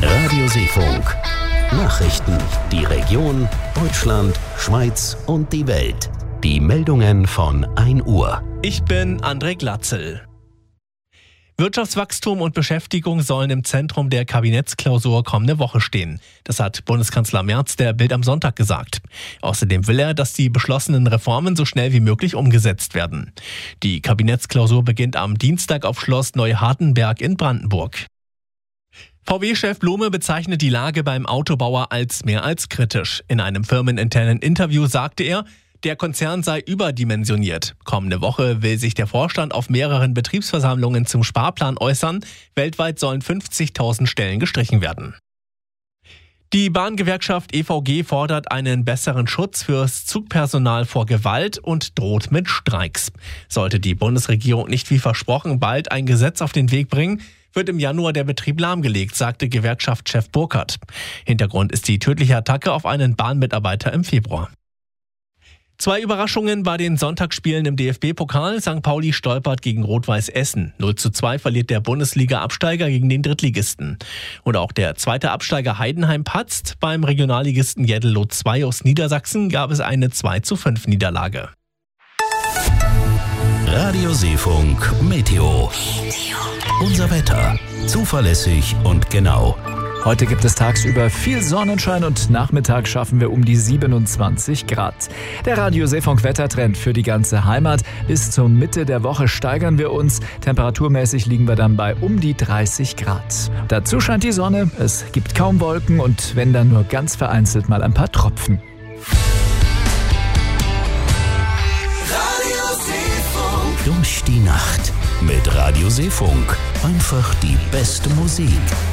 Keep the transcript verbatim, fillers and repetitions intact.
Radio Seefunk. Nachrichten, die Region, Deutschland, Schweiz und die Welt. Die Meldungen von ein Uhr. Ich bin André Glatzel. Wirtschaftswachstum und Beschäftigung sollen im Zentrum der Kabinettsklausur kommende Woche stehen. Das hat Bundeskanzler Merz der Bild am Sonntag gesagt. Außerdem will er, dass die beschlossenen Reformen so schnell wie möglich umgesetzt werden. Die Kabinettsklausur beginnt am Dienstag auf Schloss Neuhardenberg in Brandenburg. V W-Chef Blume bezeichnet die Lage beim Autobauer als mehr als kritisch. In einem firmeninternen Interview sagte er, der Konzern sei überdimensioniert. Kommende Woche will sich der Vorstand auf mehreren Betriebsversammlungen zum Sparplan äußern. Weltweit sollen fünfzigtausend Stellen gestrichen werden. Die Bahngewerkschaft E V G fordert einen besseren Schutz fürs Zugpersonal vor Gewalt und droht mit Streiks. Sollte die Bundesregierung nicht wie versprochen bald ein Gesetz auf den Weg bringen, wird im Januar der Betrieb lahmgelegt, sagte Gewerkschaftschef Burkhardt. Hintergrund ist die tödliche Attacke auf einen Bahnmitarbeiter im Februar. Zwei Überraschungen bei den Sonntagsspielen im D F B-Pokal. Sankt Pauli stolpert gegen Rot-Weiß Essen. null zu zwei verliert der Bundesliga-Absteiger gegen den Drittligisten. Und auch der zweite Absteiger Heidenheim patzt. Beim Regionalligisten Jeddelo zwei aus Niedersachsen gab es eine zwei zu fünf Niederlage. Radio Seefunk Meteo. Unser Wetter. Zuverlässig und genau. Heute gibt es tagsüber viel Sonnenschein und nachmittags schaffen wir um die siebenundzwanzig Grad. Der Radio Seefunk Wettertrend für die ganze Heimat. Bis zur Mitte der Woche steigern wir uns. Temperaturmäßig liegen wir dann bei um die dreißig Grad. Dazu scheint die Sonne, es gibt kaum Wolken und wenn dann nur ganz vereinzelt mal ein paar Tropfen. Radio Seefunk. Durch die Nacht mit Radio Seefunk. Einfach die beste Musik.